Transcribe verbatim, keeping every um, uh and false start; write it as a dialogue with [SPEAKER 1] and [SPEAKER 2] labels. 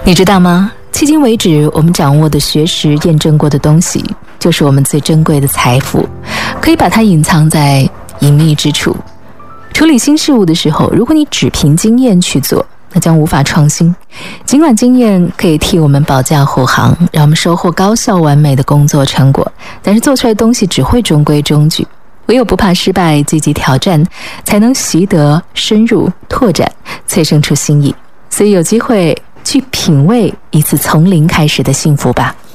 [SPEAKER 1] 你知道吗？迄今为止，我们掌握的学识验证过的东西，就是我们最珍贵的财富，可以把它隐藏在隐秘之处。处理新事物的时候，如果你只凭经验去做，那将无法创新。尽管经验可以替我们保驾护航，让我们收获高效完美的工作成果，但是做出来的东西只会中规中矩。唯有不怕失败，积极挑战，才能习得深入拓展，催生出新意。所以有机会去品味一次从零开始的幸福吧。